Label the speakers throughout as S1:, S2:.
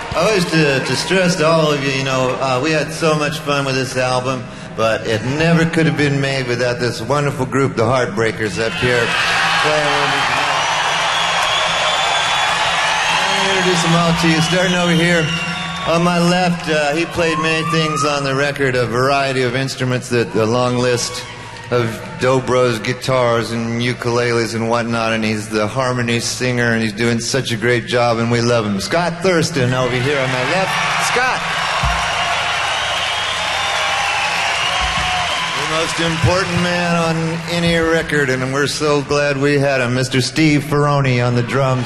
S1: I wish to stress to all of you, we had so much fun with this album, but it never could have been made without this wonderful group, the Heartbreakers, up here playing with me tonight. Let me introduce them all to you, starting over here. On my left, he played many things on the record, a variety of instruments, a long list of dobros, guitars, and ukuleles and whatnot, and he's the harmony singer, and he's doing such a great job, and we love him. Scott Thurston over here on my left. Scott! The most important man on any record, and we're so glad we had him, Mr. Steve Ferrone on the drums.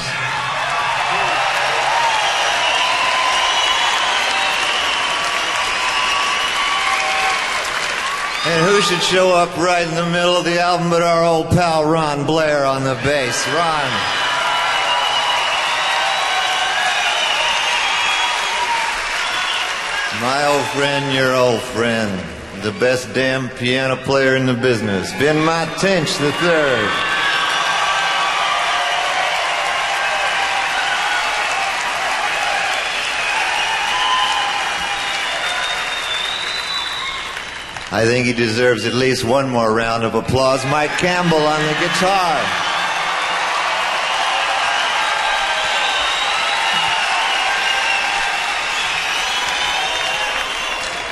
S1: And who should show up right in the middle of the album but our old pal Ron Blair on the bass. Ron. My old friend, your old friend. The best damn piano player in the business. Ben Matench III. I think he deserves at least one more round of applause. Mike Campbell on the guitar.